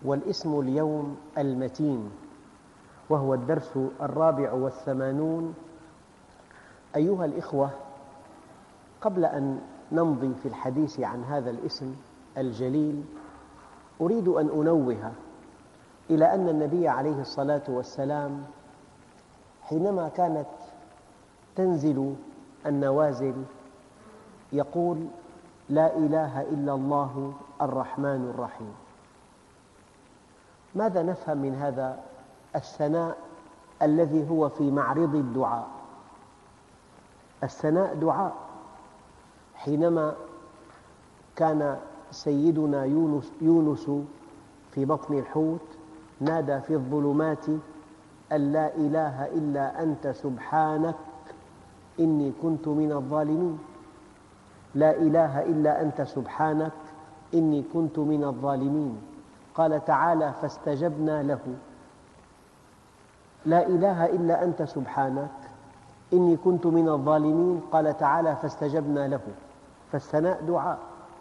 والاسم اليوم المتين، وهو الدرس 84. أيها الإخوة، قبل أن نمضي في الحديث عن هذا الاسم الجليل، أريد أن أنوه إلى أن النبي عليه الصلاة والسلام حينما كانت تنزل النوازل يقول: لا إله إلا الله الرحمن الرحيم. ماذا نفهم من هذا الثناء الذي هو في معرض الدعاء؟ الثناء دعاء. حينما كان سيدنا يونس في بطن الحوت نادى في الظلمات أن لا إله إلا أنت سبحانك إني كنت من الظالمين. لا إله إلا أنت سبحانك إني كنت من الظالمين. قال تعالى: فاستجبنا له. لا إله إلا أنت سبحانك إني كنت من الظالمين. قال تعالى: فاستجبنا له. فالثناء دعاء.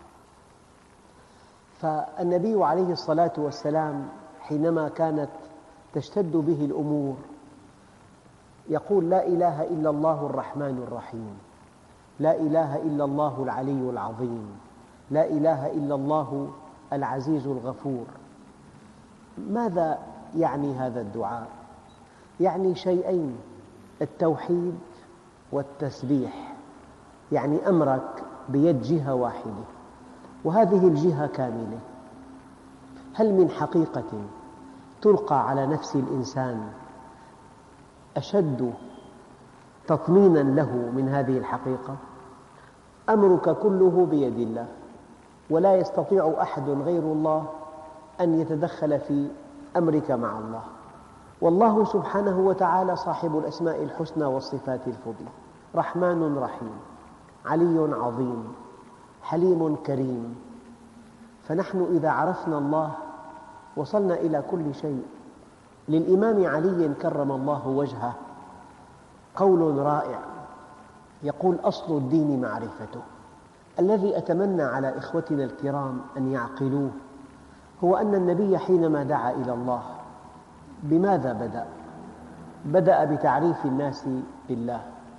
فالنبي عليه الصلاة والسلام حينما كانت تشتد به الأمور يقول: لا إله إلا الله الرحمن الرحيم، لا إله إلا الله العلي العظيم، لا إله إلا الله العزيز الغفور. ماذا يعني هذا الدعاء؟ يعني شيئين: التوحيد والتسبيح. يعني أمرك بيد جهة واحدة، وهذه الجهة كاملة. هل من حقيقة تلقى على نفس الإنسان أشد تطميناً له من هذه الحقيقة؟ أمرك كله بيد الله، ولا يستطيع أحد غير الله أن يتدخل في أمرك مع الله. والله سبحانه وتعالى صاحب الأسماء الحسنى والصفات الفضلى: رحمن رحيم، علي عظيم، حليم كريم. فنحن إذا عرفنا الله وصلنا إلى كل شيء. للإمام علي كرم الله وجهه قول رائع يقول: أصل الدين معرفته. الذي أتمنى على إخوتنا الكرام أن يعقلوه هو أن النبي حينما دعا إلى الله بماذا بدأ؟ بدأ بتعريف الناس بالله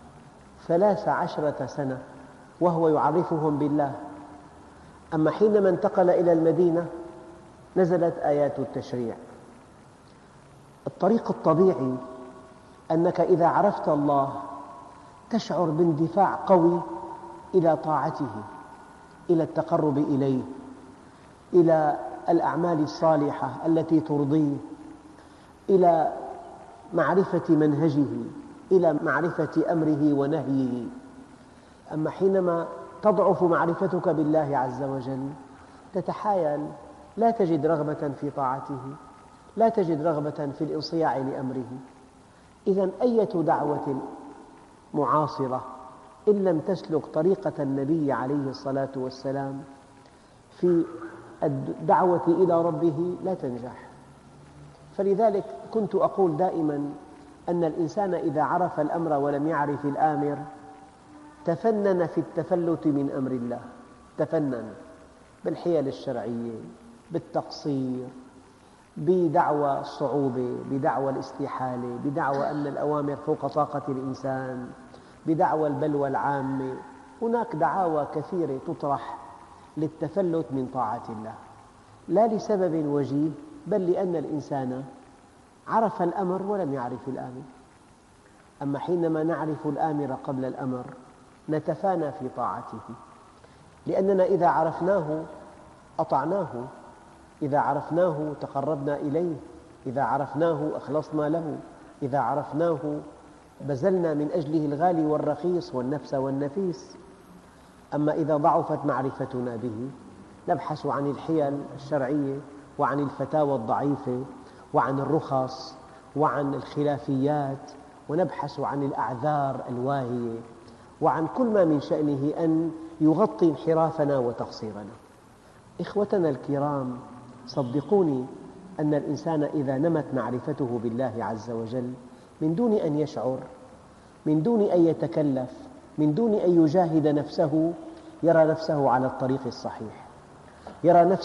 13 سنة وهو يعرفهم بالله. أما حينما انتقل إلى المدينة نزلت آيات التشريع. الطريق الطبيعي أنك إذا عرفت الله تشعر باندفاع قوي إلى طاعته، إلى التقرب إليه، إلى الأعمال الصالحة التي ترضيه، إلى معرفة منهجه، إلى معرفة أمره ونهيه. أما حينما تضعف معرفتك بالله عز وجل تتحايل، لا تجد رغبة في طاعته، لا تجد رغبة في الانصياع لأمره. إذن أية دعوة معاصرة إن لم تسلك طريقة النبي عليه الصلاة والسلام في الدعوة إلى ربه لا تنجح. فلذلك كنت أقول دائما أن الإنسان إذا عرف الأمر ولم يعرف الآمر تفنن في التفلت من أمر الله. تفنن بالحيل الشرعية، بالتقصير، بدعوى الصعوبة، بدعوى الاستحالة، بدعوى أن الأوامر فوق طاقة الإنسان، بدعوى البلوى العامة. هناك دعاوى كثيرة تطرح للتفلت من طاعة الله، لا لسبب وجيه، بل لأن الإنسان عرف الأمر ولم يعرف الآمر. أما حينما نعرف الآمر قبل الأمر نتفانى في طاعته، لأننا إذا عرفناه أطعناه، إذا عرفناه تقربنا إليه، إذا عرفناه أخلصنا له، إذا عرفناه بذلنا من أجله الغالي والرخيص والنفس والنفيس. أما إذا ضعفت معرفتنا به نبحث عن الحيل الشرعية وعن الفتاوى الضعيفة وعن الرخص وعن الخلافيات، ونبحث عن الأعذار الواهية وعن كل ما من شأنه أن يغطي انحرافنا وتقصيرنا. إخوتنا الكرام، صدقوني أن الإنسان إذا نمت معرفته بالله عز وجل من دون أن يشعر، من دون أن يتكلف، من دون أن يجاهد نفسه، يرى نفسه على الطريق الصحيح، يرى نفسه